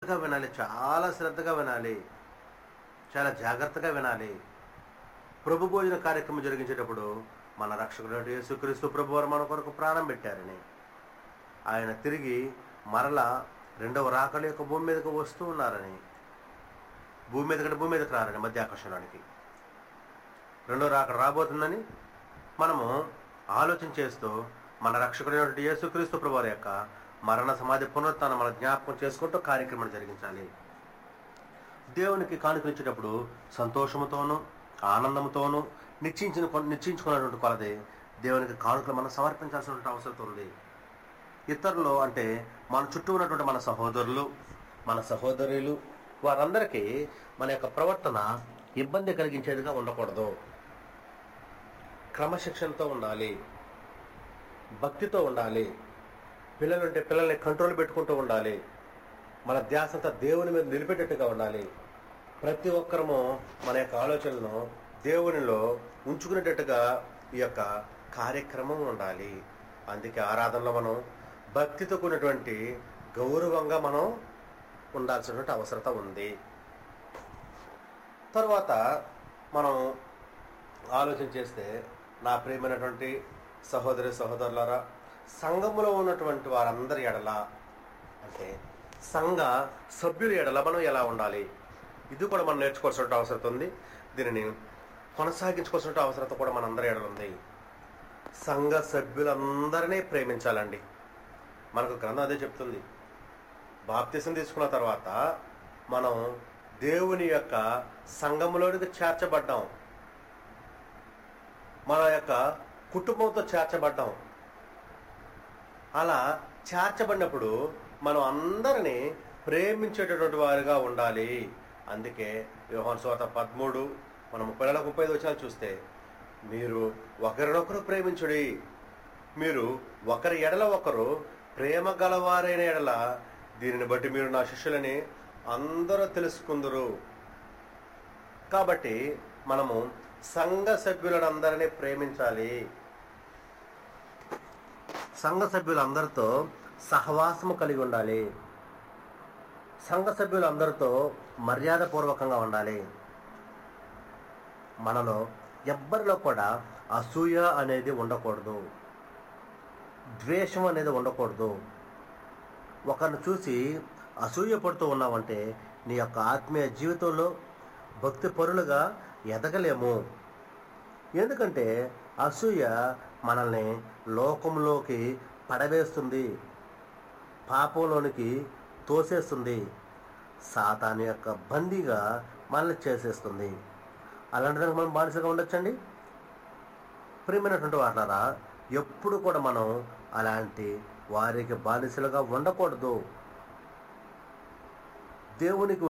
శ్రద్ధగా వినాలి, చాలా శ్రద్ధగా వినాలి, చాలా జాగ్రత్తగా వినాలి. ప్రభు భోజన కార్యక్రమం జరిగించేటప్పుడు మన రక్షకుడు యేసుక్రీస్తు ప్రభు వారు మన కొరకు ప్రాణం పెట్టారని, ఆయన తిరిగి మరలా రెండవ రాకడ యొక్క భూమి మీదకు వస్తూ ఉన్నారని, భూమి మీదకి రారని, మధ్యాకాశంలోనికి రెండో రాకడ రాబోతుందని మనము ఆలోచన చేస్తూ మన రక్షకుడైనటువంటి యేసుక్రీస్తు ప్రభువారి యొక్క మరణ సమాధి పునరుత్థానం మన జ్ఞాపకం చేసుకుంటూ కార్యక్రమాన్ని జరిగించాలి. దేవునికి కానుకలిచ్చేటప్పుడు సంతోషముతోనూ ఆనందంతోనూ నిశ్చయించుకున్నటువంటి కొలది దేవునికి కానుకలు మనం సమర్పించాల్సినటువంటి అవసరం ఉంది. ఇతరులు అంటే మన చుట్టూ ఉన్నటువంటి మన సహోదరులు, మన సహోదరులు, వారందరికీ మన యొక్క ప్రవర్తన ఇబ్బంది కలిగించేదిగా ఉండకూడదు. క్రమశిక్షణతో ఉండాలి, భక్తితో ఉండాలి. పిల్లలుంటే పిల్లల్ని కంట్రోల్ పెట్టుకుంటూ ఉండాలి. మన ధ్యాస అంతా దేవుని మీద నిలిపేటట్టుగా ఉండాలి. ప్రతి ఒక్కరము మన యొక్క ఆలోచనలను దేవునిలో ఉంచుకునేటట్టుగా ఈ యొక్క కార్యక్రమం ఉండాలి. అందుకే ఆరాధనలో మనం భక్తితో కూడినటువంటి గౌరవంగా మనం ఉండాల్సినటువంటి అవసరత ఉంది. తర్వాత మనం ఆలోచన చేస్తే, నా ప్రియమైనటువంటి సహోదరి సహోదరులారా, సంఘములో ఉన్నటువంటి వారందరి ఎడల అంటే సంఘ సభ్యుల ఎడల మనం ఎలా ఉండాలి, ఇది కూడా మనం నేర్చుకోవాల్సిన అవసరం ఉంది. దీనిని కొనసాగించుకోవాల్సిన అవసరం కూడా మనందరి ఎడల ఉంది. సంఘ సభ్యులందరినీ ప్రేమించాలండి. మనకు గ్రంథం అదే చెప్తుంది. బాప్తిసం తీసుకున్న తర్వాత మనం దేవుని యొక్క సంఘములోనికి చేర్చబడ్డాం, మన యొక్క కుటుంబంతో చేర్చబడ్డాం. అలా చేర్చబడినప్పుడు మనం అందరినీ ప్రేమించేటటువంటి వారుగా ఉండాలి. అందుకే యోహాను సువార్త 13 మనం 30-35 వచనాలు చూస్తే, మీరు ఒకరినొకరు ప్రేమించుడి, మీరు ఒకరి ఎడల ఒకరు ప్రేమ గలవారైన ఎడల దీనిని బట్టి మీరు నా శిష్యులని అందరూ తెలుసుకుందరు. కాబట్టి మనము సంఘ సభ్యులందరినీ ప్రేమించాలి. సంఘ సభ్యులందరితో సహవాసము కలిగి ఉండాలి. సంఘ సభ్యులందరితో మర్యాదపూర్వకంగా ఉండాలి. మనలో ఎవ్వరిలో కూడా అసూయ అనేది ఉండకూడదు, ద్వేషం అనేది ఉండకూడదు. ఒకరిని చూసి అసూయ పడుతూ ఉన్నామంటే నీ యొక్క ఆత్మీయ జీవితంలో భక్తి పరులుగా ఎదగలేము. ఎందుకంటే అసూయ మనల్ని లోకంలోకి పడవేస్తుంది, పాపంలోనికి తోసేస్తుంది, సాతాను యొక్క బందీగా మనల్ని చేసేస్తుంది. అలాంటి దానికి మనం బానిసగా ఉండొచ్చండి. ప్రియమైనటువంటి వారులారా, ఎప్పుడు కూడా మనం అలాంటి వారికి బానిసలుగా ఉండకూడదు. దేవునికి